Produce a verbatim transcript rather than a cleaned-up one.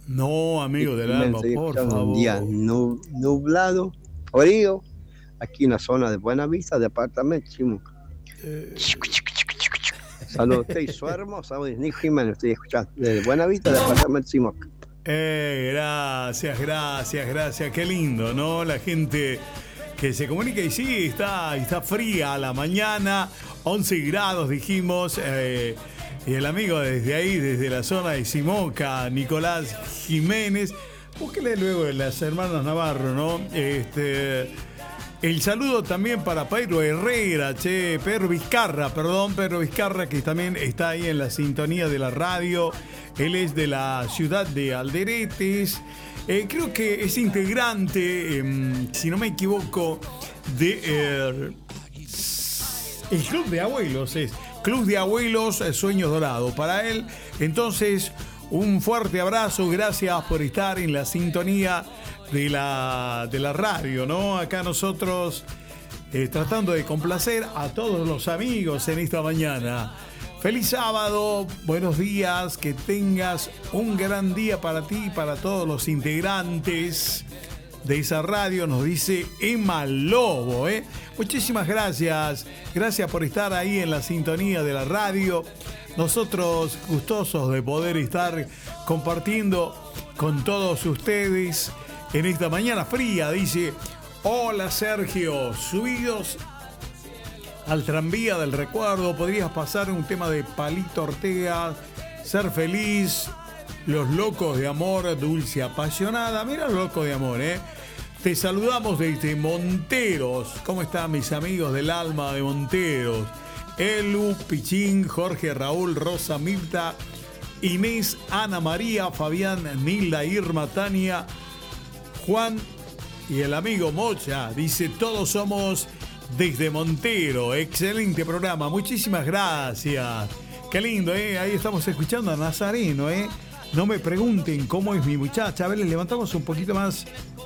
No, amigo del alma, por favor. Un día nublado, frío, aquí en la zona de Buenavista, departamento Chimuca. Eh... Saludos, estoy su hermosa, Nick Jiménez, estoy escuchando, desde Buenavista, departamento Chimuca. Eh, gracias, gracias, gracias, qué lindo, ¿no? La gente que se comunica y sí, está, está fría a la mañana, once grados dijimos, eh, y el amigo desde ahí, desde la zona de Simoca, Nicolás Jiménez, búsquele luego de las hermanas Navarro, ¿no? Este, el saludo también para Pedro Herrera, che, Pedro Vizcarra, perdón, Pedro Vizcarra, que también está ahí en la sintonía de la radio. Él es de la ciudad de Alderetes. Eh, creo que es integrante, eh, si no me equivoco, de eh, el Club de Abuelos. Es Club de Abuelos eh, Sueños Dorados para él. Entonces, un fuerte abrazo. Gracias por estar en la sintonía de la, de la radio, ¿no? Acá nosotros eh, tratando de complacer a todos los amigos en esta mañana. Feliz sábado, buenos días, que tengas un gran día para ti y para todos los integrantes de esa radio, nos dice Emma Lobo, ¿eh? Muchísimas gracias, gracias por estar ahí en la sintonía de la radio. Nosotros gustosos de poder estar compartiendo con todos ustedes en esta mañana fría. Dice, hola Sergio, subidos al tranvía del recuerdo, podrías pasar un tema de Palito Ortega, Ser Feliz, Los Locos de Amor, Dulce Apasionada. Mira Los Locos de Amor, ¿eh? Te saludamos desde Monteros. ¿Cómo están mis amigos del alma de Monteros? Elu, Pichín, Jorge, Raúl, Rosa, Mirta, Inés, Ana María, Fabián, Nilda, Irma, Tania, Juan y el amigo Mocha. Dice, todos somos desde Montero. Excelente programa, muchísimas gracias. Qué lindo, ¿eh? Ahí estamos escuchando a Nazareno, ¿eh? No me pregunten cómo es mi muchacha. A ver, le levantamos un poquito más